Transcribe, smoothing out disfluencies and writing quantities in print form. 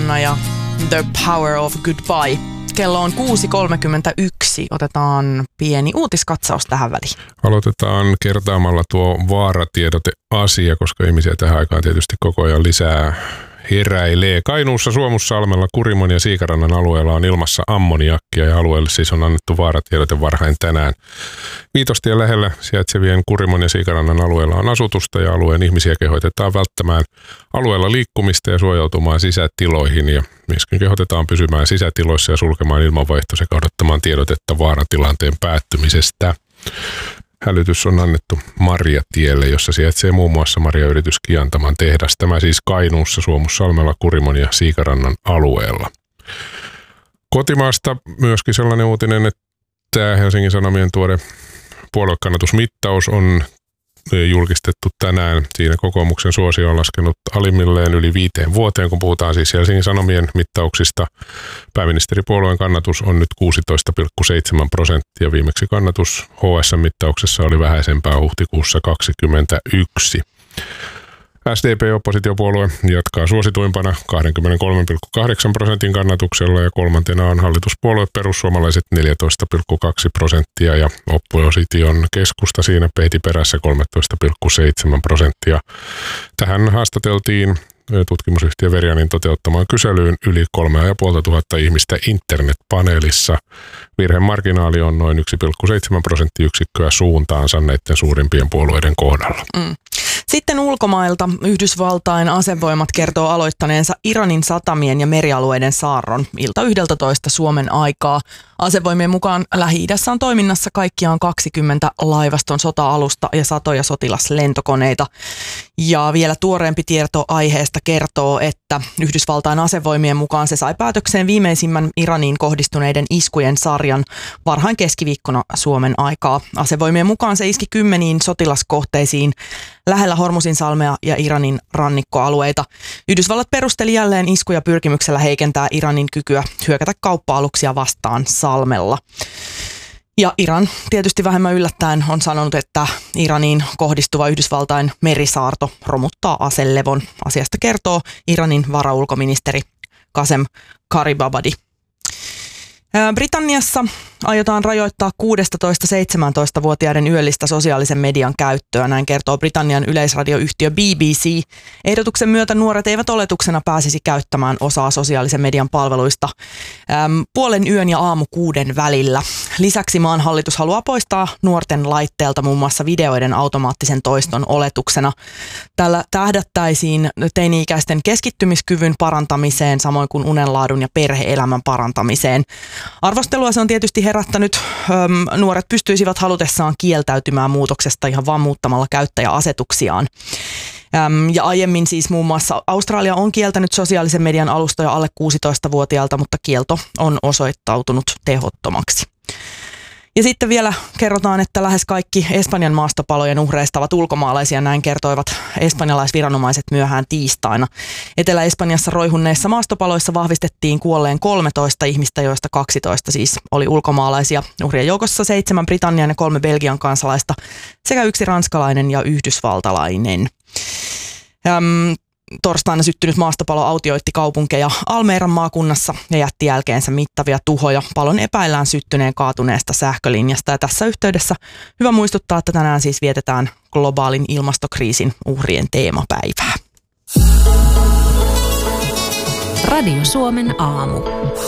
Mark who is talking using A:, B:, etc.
A: Madonna ja The Power of Goodbye. Kello on 6.31. Otetaan pieni uutiskatsaus tähän väliin.
B: Aloitetaan kertaamalla tuo vaaratiedote-asia, koska ihmisiä tähän aikaan tietysti koko ajan lisää heräilee. Kainuussa, Suomussalmella, Kurimon ja Siikarannan alueella on ilmassa ammoniakkia ja alueelle siis on annettu vaaratiedote varhain tänään. Viitostien lähellä sijaitsevien Kurimon ja Siikarannan alueella on asutusta ja alueen ihmisiä kehotetaan välttämään alueella liikkumista ja suojautumaan sisätiloihin ja myöskin kehotetaan pysymään sisätiloissa ja sulkemaan ilmanvaihto sekä odottamaan tiedotetta vaaratilanteen päättymisestä. Hälytys on annettu Marjatielle, jossa sijaitsee muun muassa marjayritys Kiantaman tehdas. Tämä siis Kainuussa, Suomussalmella, Kurimon ja Siikarannan alueella. Kotimaasta myöskin sellainen uutinen, että Helsingin Sanomien tuore puoluekannatusmittaus on julkistettu tänään. Siinä kokoomuksen suosio on laskenut alimmilleen yli 5 vuoteen, kun puhutaan siis Helsingin Sanomien mittauksista. Pääministeripuolueen kannatus on nyt 16,7%. Viimeksi kannatus HS-mittauksessa oli vähäisempää huhtikuussa 2021. SDP-oppositiopuolue jatkaa suosituimpana 23,8% kannatuksella ja kolmantena on hallituspuolue perussuomalaiset 14,2% ja opposition keskusta siinä pehti perässä 13,7%. Tähän haastateltiin tutkimusyhtiö Verianin toteuttamaan kyselyyn yli 3500 ihmistä internetpaneelissa. Virhemarginaali on noin 1,7 prosenttiyksikköä suuntaansa näiden suurimpien puolueiden kohdalla.
A: Sitten ulkomailta Yhdysvaltain asevoimat kertoo aloittaneensa Iranin satamien ja merialueiden saarron ilta 11 Suomen aikaa. Asevoimien mukaan Lähi-idässä on toiminnassa kaikkiaan 20 laivaston sota-alusta ja satoja sotilaslentokoneita. Ja vielä tuoreempi tieto aiheesta kertoo, että Yhdysvaltain asevoimien mukaan se sai päätökseen viimeisimmän Iraniin kohdistuneiden iskujen sarjan varhain keskiviikkona Suomen aikaa. Asevoimien mukaan se iski 10 sotilaskohteisiin lähellä Hormuzinsalmea ja Iranin rannikkoalueita. Yhdysvallat perusteli jälleen iskuja pyrkimyksellä heikentää Iranin kykyä hyökätä kauppa-aluksia vastaan salmella. Ja Iran tietysti vähemmän yllättäen on sanonut, että Iraniin kohdistuva Yhdysvaltain merisaarto romuttaa aselevon. Asiasta kertoo Iranin varaulkoministeri Qasem Gharibabadi. Britanniassa aiotaan rajoittaa 16-17-vuotiaiden yöllistä sosiaalisen median käyttöä, näin kertoo Britannian yleisradioyhtiö BBC. Ehdotuksen myötä nuoret eivät oletuksena pääsisi käyttämään osaa sosiaalisen median palveluista puolen yön ja aamu 6 välillä. Lisäksi maan hallitus haluaa poistaa nuorten laitteelta muun muassa videoiden automaattisen toiston oletuksena. Tällä tähdättäisiin teini-ikäisten keskittymiskyvyn parantamiseen, samoin kuin unenlaadun ja perhe-elämän parantamiseen. Arvostelua se on tietysti herättänyt. Nuoret pystyisivät halutessaan kieltäytymään muutoksesta ihan vaan muuttamalla käyttäjäasetuksiaan. Ja aiemmin siis muun muassa Australia on kieltänyt sosiaalisen median alustoja alle 16-vuotiailta, mutta kielto on osoittautunut tehottomaksi. Ja sitten vielä kerrotaan, että lähes kaikki Espanjan maastopalojen uhreista ovat ulkomaalaisia, näin kertoivat espanjalaisviranomaiset myöhään tiistaina. Etelä-Espanjassa roihunneissa maastopaloissa vahvistettiin kuolleen 13 ihmistä, joista 12 siis oli ulkomaalaisia. Uhrien joukossa 7 Britannian ja 3 Belgian kansalaista sekä 1 ranskalainen ja yhdysvaltalainen. Torstaina syttynyt maastopalo autioitti kaupunkeja Almeiran maakunnassa ja jätti jälkeensä mittavia tuhoja. Palon epäillään syttyneen kaatuneesta sähkölinjasta ja tässä yhteydessä hyvä muistuttaa, että tänään siis vietetään globaalin ilmastokriisin uhrien teemapäivää.
C: Radio Suomen aamu.